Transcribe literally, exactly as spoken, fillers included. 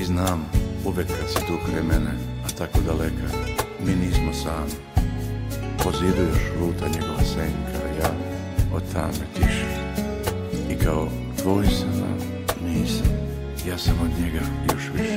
I znam, uvek kad si tu kraj mene, a tako daleka, mi nismo sami. Po zidu još luta njegova senka, ja od tame tiše. I kao tvoj sam, nisam, ja sam od njega još više.